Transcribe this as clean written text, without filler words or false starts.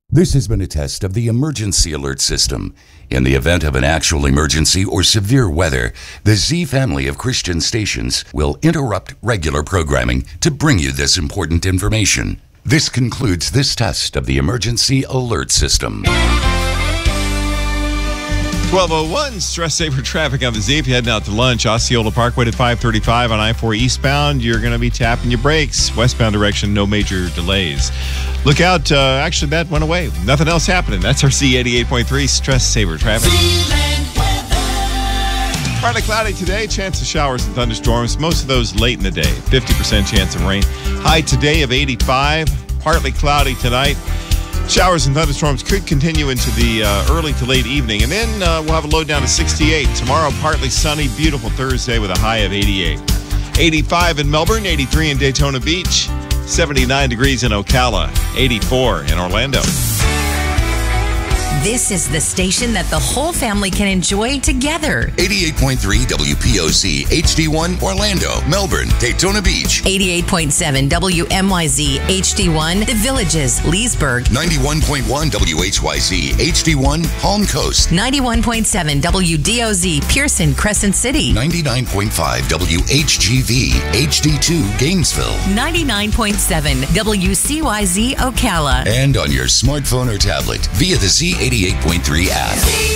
This has been a test of the emergency alert system. In the event of an actual emergency or severe weather, the Z family of Christian stations will interrupt regular programming to bring you this important information. This concludes this test of the emergency alert system. 12:01, stress saver traffic on the Z. If you're heading out to lunch, Osceola Parkway at 535 on I-4 eastbound, you're going to be tapping your brakes. Westbound direction, no major delays. Look out, actually that went away. Nothing else happening. That's our Z88.3 stress saver traffic. Partly cloudy today, chance of showers and thunderstorms, most of those late in the day. 50% chance of rain. High today of 85, partly cloudy tonight. Showers and thunderstorms could continue into the early to late evening, and then we'll have a low down to 68. Tomorrow, partly sunny, beautiful Thursday with a high of 88. 85 in Melbourne, 83 in Daytona Beach, 79 degrees in Ocala, 84 in Orlando. This is the station that the whole family can enjoy together. 88.3 WPOC, HD1, Orlando, Melbourne, Daytona Beach. 88.7 WMYZ, HD1, The Villages, Leesburg. 91.1 WHYZ, HD1, Palm Coast. 91.7 WDOZ, Pearson, Crescent City. 99.5 WHGV, HD2, Gainesville. 99.7 WCYZ, Ocala. And on your smartphone or tablet via the Z88.3 app.